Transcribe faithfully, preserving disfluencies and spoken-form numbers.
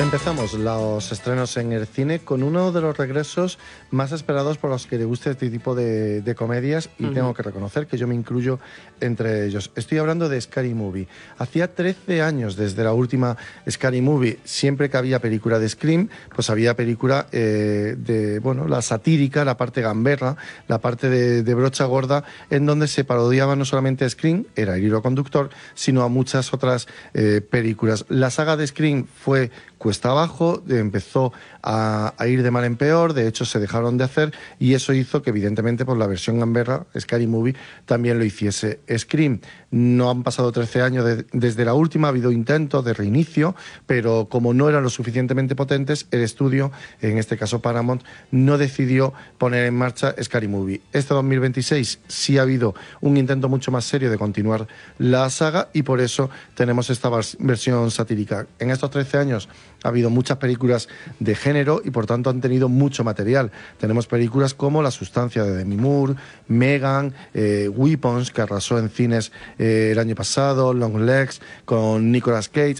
Empezamos los estrenos en el cine con uno de los regresos más esperados por los que le guste este tipo de, de comedias y uh-huh. tengo que reconocer que yo me incluyo entre ellos. Estoy hablando de Scary Movie. Hacía trece años desde la última Scary Movie. Siempre que había película de Scream, pues había película eh, de, bueno, la satírica, la parte gamberra, la parte de, de brocha gorda, en donde se parodiaba no solamente a Scream, era el hilo conductor, sino a muchas otras eh, películas. La saga de Scream fue cuesta abajo, empezó a, a ir de mal en peor, de hecho se dejaron de hacer y eso hizo que evidentemente por la versión gamberra, Scary Movie, también lo hiciese Scream. No han pasado trece años de, desde la última, ha habido intentos de reinicio, pero como no eran lo suficientemente potentes, el estudio, en este caso Paramount, no decidió poner en marcha Scary Movie. Este dos mil veintiséis sí ha habido un intento mucho más serio de continuar la saga y por eso tenemos esta versión satírica. En estos trece años ha habido muchas películas de género y por tanto han tenido mucho material. Tenemos películas como La sustancia de Demi Moore, Megan, eh, Weapons, que arrasó en cines eh, el año pasado, Long Legs, con Nicolas Cage.